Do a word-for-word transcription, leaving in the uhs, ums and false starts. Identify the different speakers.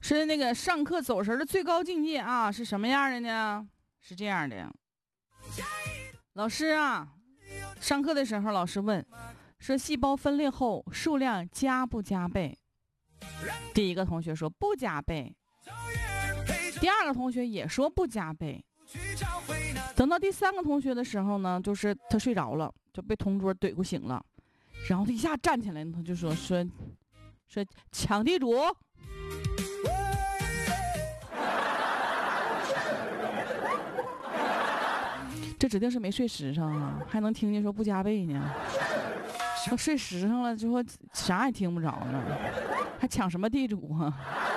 Speaker 1: 是那个上课走神的最高境界啊，是什么样的呢？是这样的，老师啊，上课的时候老师问说细胞分裂后数量加不加倍？第一个同学说不加倍，第二个同学也说不加倍。等到第三个同学的时候呢，就是他睡着了，就被同桌怼过醒了，然后他一下站起来，他就说说说抢地主。这指定是没睡实上啊，还能听见说不加倍呢。他睡实上了之后啥也听不着呢，还抢什么地主啊？